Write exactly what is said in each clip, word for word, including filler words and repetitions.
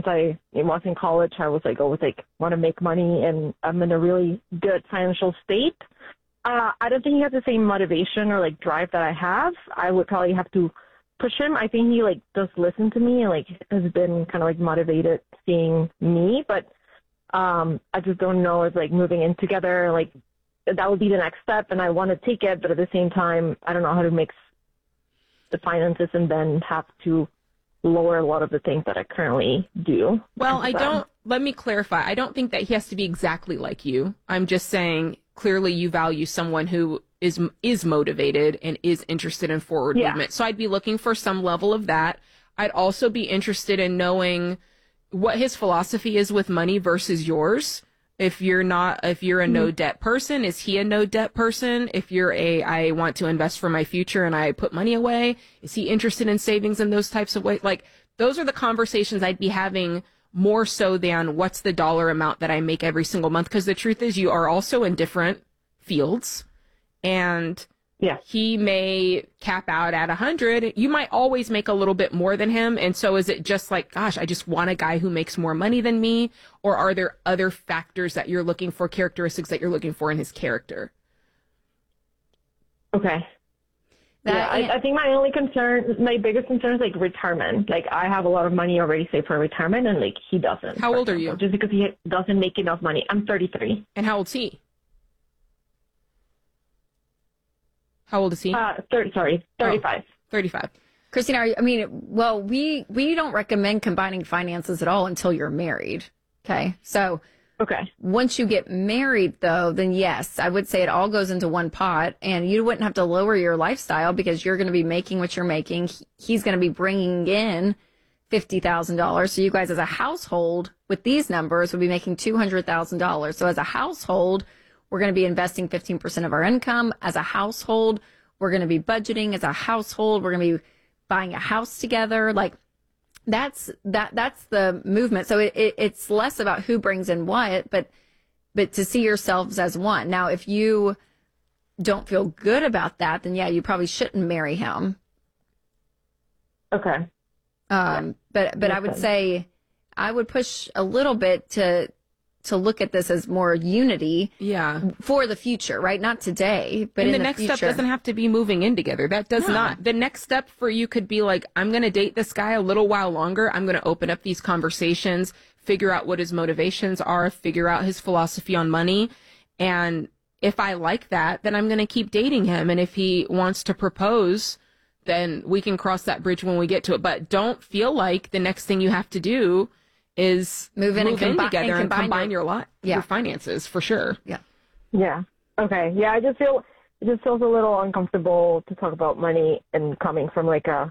since I was in college, I was like always like want to make money, and I'm in a really good financial state. Uh, I don't think he has the same motivation or like drive that I have. I would probably have to push him. I think he like does listen to me and like has been kind of like motivated seeing me, but um, I just don't know if like moving in together, like that would be the next step, and I want to take it, but at the same time, I don't know how to mix the finances and then have to lower a lot of the things that I currently do. Well, I don't, let me clarify. I don't think that he has to be exactly like you. I'm just saying clearly you value someone who is is motivated and is interested in forward yeah. movement. So I'd be looking for some level of that. I'd also be interested in knowing what his philosophy is with money versus yours. If you're not, if you're a no debt person, is he a no debt person? If you're a, I want to invest for my future and I put money away, is he interested in savings in those types of ways? Like, those are the conversations I'd be having more so than what's the dollar amount that I make every single month. Because the truth is, you are also in different fields, and yeah. he may cap out at a hundred. You might always make a little bit more than him. And so is it just like, gosh, I just want a guy who makes more money than me? Or are there other factors that you're looking for, characteristics that you're looking for in his character? Okay. That, yeah, I, I think my only concern, my biggest concern is like retirement. Like, I have a lot of money already saved for retirement, and like he doesn't. How old example, are you? Just because he doesn't make enough money. I'm thirty-three. And how old's he? How old is he? Uh, thirty, sorry, thirty-five. Oh, thirty-five. Christina, are you, I mean, well, we, we don't recommend combining finances at all until you're married. Okay. So okay. Once you get married, though, then yes, I would say it all goes into one pot, and you wouldn't have to lower your lifestyle because you're going to be making what you're making. He's going to be bringing in fifty thousand dollars. So you guys as a household with these numbers would be making two hundred thousand dollars. So as a household, we're going to be investing fifteen percent of our income. As a household, we're going to be budgeting. As a household, we're going to be buying a house together. Like, that's that that's the movement. So it, it, it's less about who brings in what, but but to see yourselves as one. Now, if you don't feel good about that, then yeah, you probably shouldn't marry him. Okay. Um, but but I would say I would push a little bit to to look at this as more unity, yeah, for the future, right? Not today, but and in the, the next future. step doesn't have to be moving in together. That does No. not. The next step for you could be like, I'm going to date this guy a little while longer. I'm going to open up these conversations, figure out what his motivations are, figure out his philosophy on money, and if I like that, then I'm going to keep dating him. And if he wants to propose, then we can cross that bridge when we get to it. But don't feel like the next thing you have to do is move in, move and, in combi- together and and combine, combine your, your lot, yeah. your finances, for sure. Yeah. Yeah. Okay. Yeah, I just feel it just feels a little uncomfortable to talk about money and coming from like a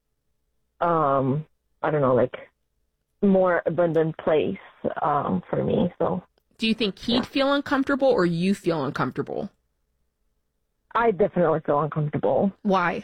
um I don't know, like more abundant place um for me. So do you think he'd yeah. feel uncomfortable or you feel uncomfortable? I definitely feel uncomfortable. Why?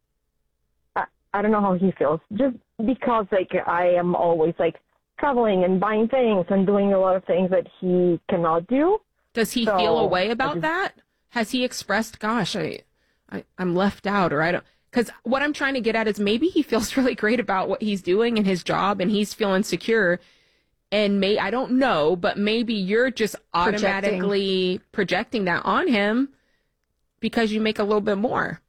I, I don't know how he feels. Just because like I am always like traveling and buying things and doing a lot of things that he cannot do. Does he so, feel a way about just, that? Has he expressed, gosh, I, I, I'm left out, or I don't, because what I'm trying to get at is maybe he feels really great about what he's doing in his job and he's feeling secure, and may, I don't know, but maybe you're just automatically projecting, projecting that on him because you make a little bit more.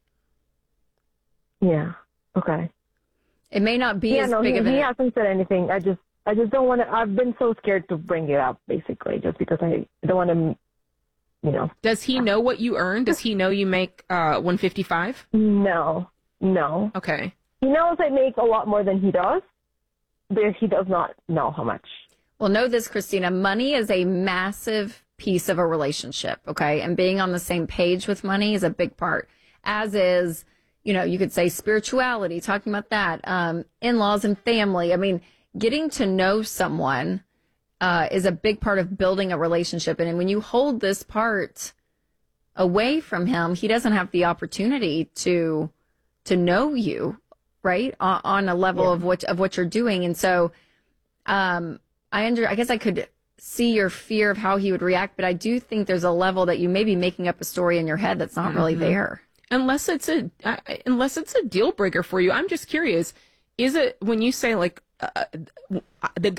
Yeah. Okay. It may not be yeah, as no, big he, of an... he hasn't said anything. I just, I just don't want to, I've been so scared to bring it up, basically, just because I don't want to, you know. Does he know what you earn? Does he know you make uh, one fifty-five? No, no. Okay. He knows I make a lot more than he does, but he does not know how much. Well, know this, Christina, money is a massive piece of a relationship, okay? And being on the same page with money is a big part, as is, you know, you could say spirituality, talking about that, um, in-laws and family. I mean, getting to know someone uh, is a big part of building a relationship. And when you hold this part away from him, he doesn't have the opportunity to to know you, right, on, on a level yeah. of what of what you're doing. And so, um, I under I guess I could see your fear of how he would react, but I do think there's a level that you may be making up a story in your head that's not mm-hmm. really there. Unless it's a uh, unless it's a deal breaker for you. I'm just curious. Is it when you say like uh, the